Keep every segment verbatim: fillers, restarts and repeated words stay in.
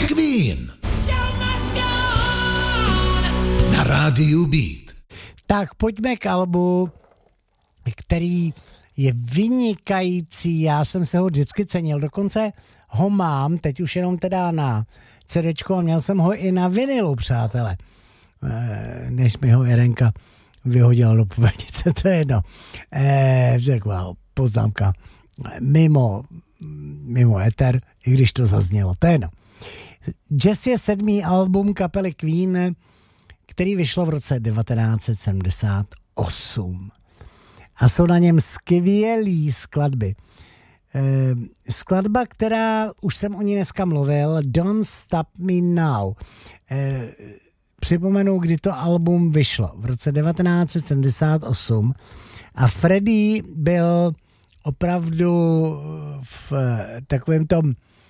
Queen na rádiu Beat. Tak pojďme k albu, který je vynikající, já jsem se ho vždycky cenil, dokonce ho mám, teď už jenom teda na CDčko a měl jsem ho i na vinilu, přátelé, než mi ho Jerenka vyhodila do popelnice, to je jedno. E, taková poznámka mimo, mimo éter, i když to zaznělo, to je jedno. Jazz je sedmý album kapely Queen, který vyšlo v roce devatenáct set sedmdesát osm. A jsou na něm skvělý skladby. E, skladba, která, už jsem o ní dneska mluvil, Don't Stop Me Now. E, připomenu, kdy to album vyšlo. V roce devatenáct set sedmdesát osm. A Freddie byl opravdu v takovém tom,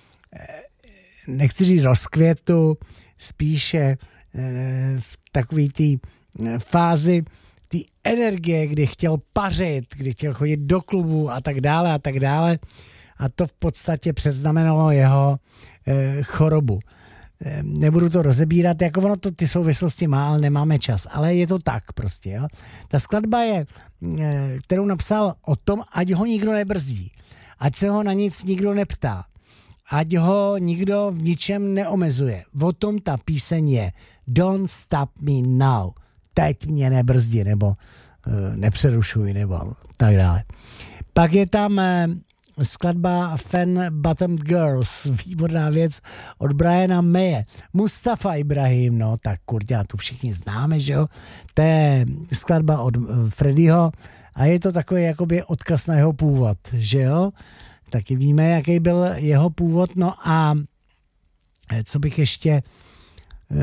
nechci říct rozkvětu, spíše v takové té fázi té energie, kdy chtěl pařit, kdy chtěl chodit do klubu a tak dále a tak dále. A to v podstatě předznamenalo jeho eh, chorobu. Eh, nebudu to rozebírat, jako ono to ty souvislosti má, ale nemáme čas. Ale je to tak prostě. Jo? Ta skladba je, eh, kterou napsal o tom, ať ho nikdo nebrzdí. Ať se ho na nic nikdo neptá. Ať ho nikdo v ničem neomezuje. O tom ta píseň je. Don't stop me now. Teď mě nebrzdí, nebo uh, nepřerušuj, nebo tak dále. Pak je tam uh, skladba Fan Bottomed Girls, výborná věc od Briana Maye. Mustafa Ibrahim, no tak kurďa, tu všichni známe, že jo? To je skladba od uh, Freddieho a je to takový jakoby odkaz na jeho původ, že jo? Taky víme, jaký byl jeho původ, no a co bych ještě Uh,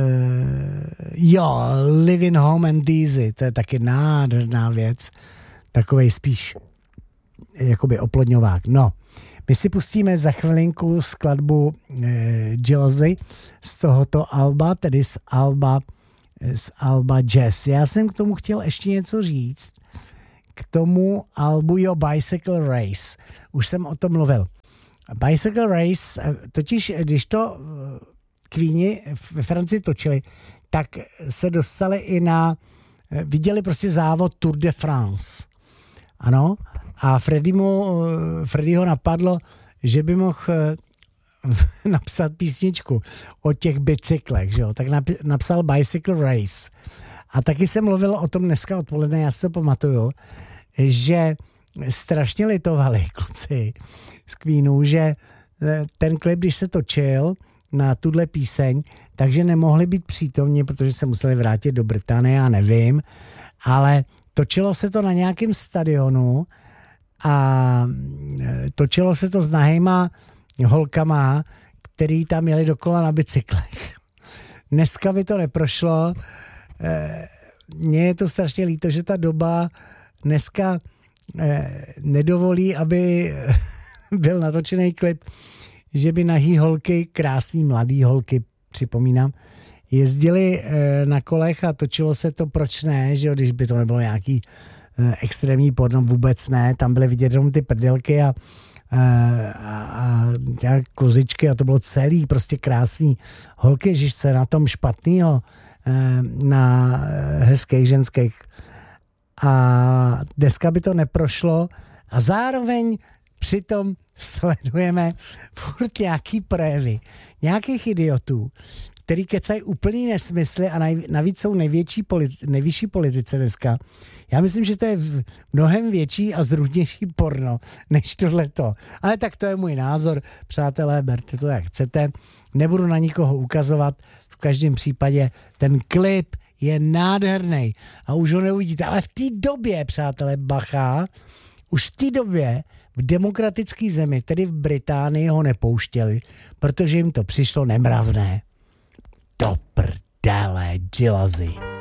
jo, Living Home and Easy, to je taky nádherná věc, takovej spíš jakoby oplodňovák. No, my si pustíme za chvilinku skladbu uh, Jealousy z tohoto alba, tedy z alba, z alba Jazz. Já jsem k tomu chtěl ještě něco říct, k tomu albu, jo, Bicycle Race, už jsem o tom mluvil. Bicycle Race, totiž když to Queeni ve Francii točili, tak se dostali i na, viděli prostě závod Tour de France. Ano, a Freddie Freddieho napadlo, že by mohl napsat písničku o těch bicyklech, že jo? Tak napsal Bicycle Race. A taky jsem mluvil o tom dneska odpoledne, já si to pamatuju, že strašně litovali kluci z Queenu, že ten klip, když se točil na tuhle píseň, takže nemohli být přítomni, protože se museli vrátit do Británie, já nevím, ale točilo se to na nějakém stadionu a točilo se to s nahejma holkama, který tam jeli dokola na bicyklech. Dneska by to neprošlo. Mně je to strašně líto, že ta doba dneska nedovolí, aby byl natočený klip, že by nahý holky, krásný mladý holky, připomínám, jezdili na kolech a točilo se to, proč ne, že jo, když by to nebylo nějaký extrémní porno, vůbec ne, tam byly vidět jenom ty prdelky a, a, a kozičky a to bylo celý, prostě krásný holky, ježiš, co je na tom špatnýho, na hezkých ženských. A dneska by to neprošlo a zároveň přitom sledujeme furt nějaký projevy nějakých idiotů, který kecají úplný nesmysly a navíc jsou největší politi- nejvyšší politice dneska. Já myslím, že to je mnohem větší a zrůdnější porno než tohleto. Ale tak to je můj názor, přátelé, berte to jak chcete. Nebudu na nikoho ukazovat, v každém případě ten klip je nádherný a už ho neuvidíte. Ale v té době, přátelé, bacha, už v té době v demokratické zemi, tedy v Británii, ho nepouštěli, protože jim to přišlo nemravné. Do prdele, Jealousy.